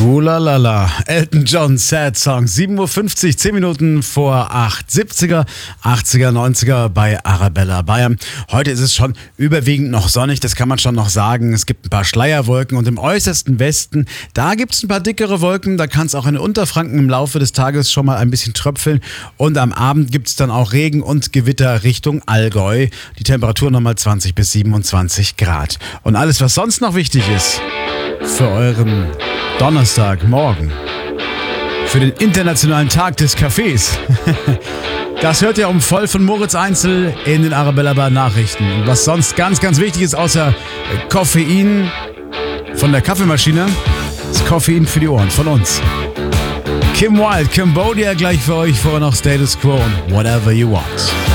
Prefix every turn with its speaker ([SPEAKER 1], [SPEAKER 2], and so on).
[SPEAKER 1] Ulalala, Elton John, Sad Song, 7.50 Uhr, 10 Minuten vor 8, 70er, 80er, 90er bei Arabella Bayern. Heute ist es schon überwiegend noch sonnig, das kann man schon noch sagen. Es gibt ein paar Schleierwolken und im äußersten Westen, da gibt es ein paar dickere Wolken, da kann es auch in Unterfranken im Laufe des Tages schon mal ein bisschen tröpfeln und am Abend gibt es dann auch Regen und Gewitter Richtung Allgäu. Die Temperatur nochmal 20 bis 27 Grad. Und alles, was sonst noch wichtig ist für euren Donnerstagmorgen, für den internationalen Tag des Kaffees. Das hört ihr um 12 von Moritz Einzel in den Arabella Bar Nachrichten. Und was sonst ganz, ganz wichtig ist, außer Koffein von der Kaffeemaschine, ist Koffein für die Ohren von uns. Kim Wilde, Cambodia gleich für euch, vorher noch Status Quo und Whatever You Want.